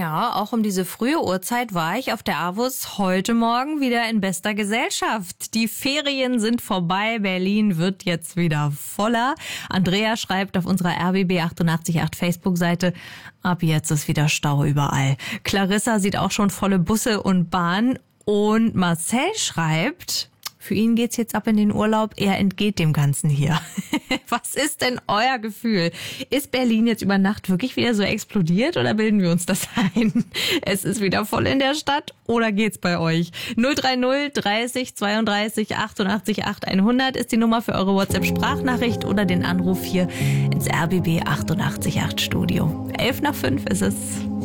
Ja, auch um diese frühe Uhrzeit war ich auf der AWUS heute Morgen wieder in bester Gesellschaft. Die Ferien sind vorbei, Berlin wird jetzt wieder voller. Andrea schreibt auf unserer RBB 888 Facebook-Seite, ab jetzt ist wieder Stau überall. Clarissa sieht auch schon volle Busse und Bahn. Und Marcel schreibt, für ihn geht's jetzt ab in den Urlaub, er entgeht dem Ganzen hier. Was ist denn euer Gefühl? Ist Berlin jetzt über Nacht wirklich wieder so explodiert oder bilden wir uns das ein? Es ist wieder voll in der Stadt oder geht's bei euch? 030 30 32 88 8 100 ist die Nummer für eure WhatsApp-Sprachnachricht oder den Anruf hier ins RBB 888 Studio. 11 nach 5 ist es.